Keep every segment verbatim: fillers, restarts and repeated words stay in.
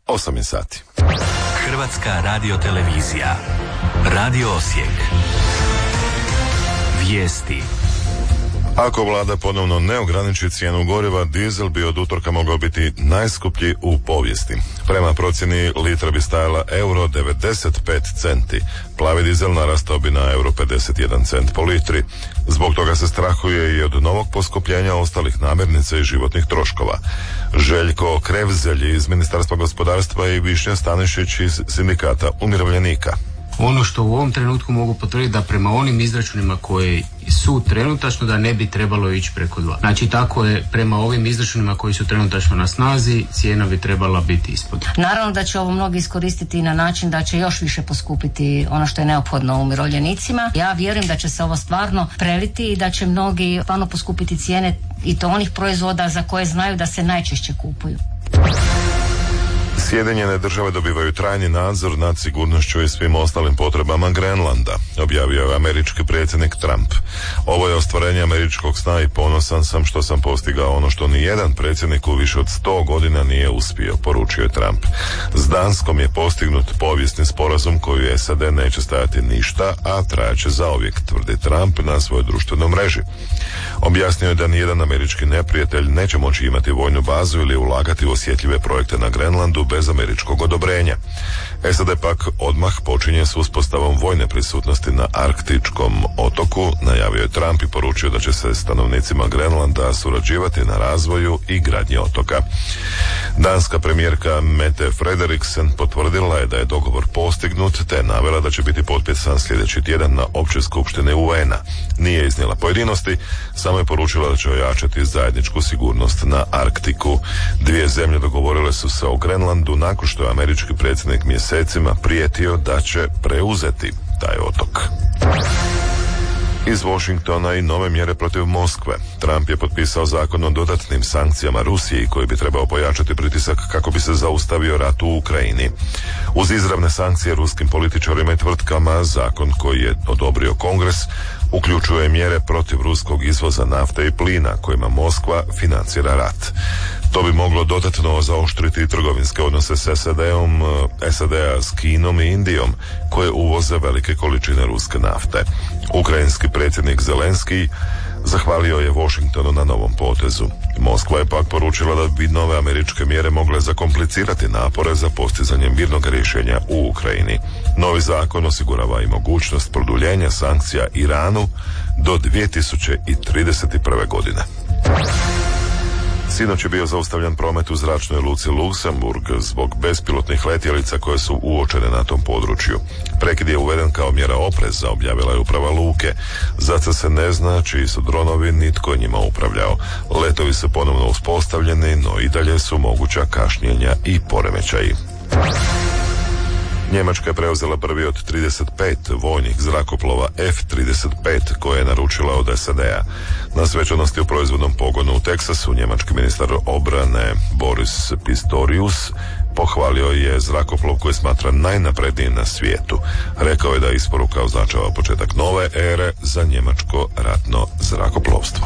osam je sati. Hrvatska radiotelevizija. Radio Osijek. Vijesti. Ako vlada ponovno ne ograniči cijenu goriva, dizel bi od utorka mogao biti najskuplji u povijesti. Prema procjeni litra bi stajala euro devedeset pet centi. Plavi dizel narastao bi na euro pedeset jedan cent po litri. Zbog toga se strahuje i od novog poskupljenja ostalih namirnica i životnih troškova. Željko Krevzelj iz Ministarstva gospodarstva i Višnja Stanišić iz Sindikata umirovljenika. Ono što u ovom trenutku mogu potvrditi da prema onim izračunima koji su trenutačno da ne bi trebalo ići preko dva. Znači tako je prema ovim izračunima koji su trenutačno na snazi, cijena bi trebala biti ispod. Naravno da će ovo mnogi iskoristiti na način da će još više poskupiti ono što je neophodno umirovljenicima. Ja vjerujem da će se ovo stvarno preliti i da će mnogi stvarno poskupiti cijene i to onih proizvoda za koje znaju da se najčešće kupuju. Sjedinjene države dobivaju trajni nadzor nad sigurnošću i svim ostalim potrebama Grenlanda, objavio je američki predsjednik Trump. Ovo je ostvarenje američkog sna i ponosan sam što sam postigao ono što ni jedan predsjednik u više od sto godina nije uspio, poručio je Trump. S Danskom je postignut povijesni sporazum koju S A D neće stajati ništa, a trajaće zauvijek, tvrdi Trump na svojoj društvenoj mreži. Objasnio je da nijedan američki neprijatelj neće moći imati vojnu bazu ili ulagati u osjetljive projekte na Grenlandu bez američkog odobrenja. S A D pak odmah počinje s uspostavom vojne prisutnosti na arktičkom otoku, najavio je Trump i poručio da će se stanovnicima Grenlanda surađivati na razvoju i gradnji otoka. Danska premijerka Mette Frederiksen potvrdila je da je dogovor postignut, te je navela da će biti potpisan sljedeći tjedan na općoj skupštini U N-a. Nije iznijela pojedinosti, samo je poručila da će ojačati zajedničku sigurnost na Arktiku. Dvije zemlje dogovorile su se o Grenlandu nakon što je američki predsjednik mjesecima prijetio da će preuzeti taj otok. Iz Washingtona i nove mjere protiv Moskve. Trump je potpisao zakon o dodatnim sankcijama Rusiji koji bi trebao pojačati pritisak kako bi se zaustavio rat u Ukrajini. Uz izravne sankcije ruskim političarima i tvrtkama, zakon koji je odobrio Kongres uključuje mjere protiv ruskog izvoza nafte i plina kojima Moskva financira rat. To bi moglo dodatno zaoštriti trgovinske odnose s S A D-om, S A D-a s Kinom i Indijom, koje uvoze velike količine ruske nafte. Ukrajinski predsjednik Zelenski zahvalio je Washingtonu na novom potezu. Moskva je pak poručila da bi nove američke mjere mogle zakomplicirati napore za postizanje mirnog rješenja u Ukrajini. Novi zakon osigurava i mogućnost produljenja sankcija Iranu do dvije tisuće trideset prve. godine. Sinoć je bio zaustavljan promet u zračnoj luci Luksemburg zbog bespilotnih letjelica koje su uočene na tom području. Prekid je uveden kao mjera opreza, objavila je uprava luke. Zato se ne zna čiji su dronovi, nitko njima upravljao. Letovi su ponovno uspostavljeni, no i dalje su moguća kašnjenja i poremećaji. Njemačka je preuzela prvi od trideset pet vojnih zrakoplova F trideset pet koje je naručila od S A D-a. Na svečanosti u proizvodnom pogonu u Teksasu njemački ministar obrane Boris Pistorius pohvalio je zrakoplov koji smatra najnaprednijim na svijetu. Rekao je da isporuka označava početak nove ere za njemačko ratno zrakoplovstvo.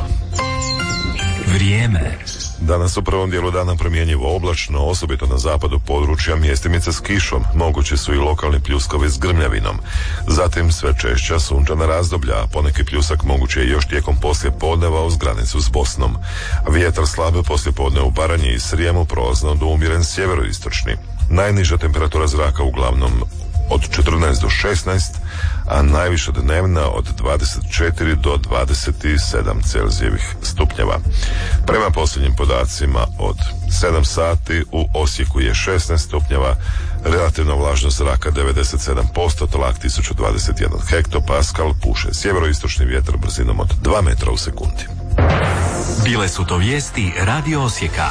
Vrijeme. Danas u prvom dijelu dana promjenjivo oblačno, osobito na zapadu područja mjestimice s kišom, mogući su i lokalni pljuskovi s grmljavinom. Zatim sve češća sunčana razdoblja, a poneki pljusak moguće je još tijekom poslije podneva uz granicu s Bosnom. Vjetar slabe poslije podne u Baranji i Srijemu, prolazno do umjeren sjeveroistočni. Najniža temperatura zraka uglavnom od četrnaest do šesnaest, a najviša dnevna od dvadeset četiri do dvadeset sedam Celzijevih stupnjeva. Prema posljednjim podacima od sedam sati u Osijeku je šesnaest stupnjeva, relativna vlažnost zraka devedeset sedam posto, tlak tisuću dvadeset jedan hektopaskal, puše sjeveroistočni vjetar brzinom od dva metra u sekundi. Bile su to vijesti Radio Osijeka.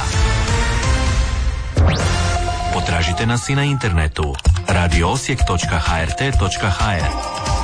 Potražite nas i na internetu radio osijek točka h r t točka h r.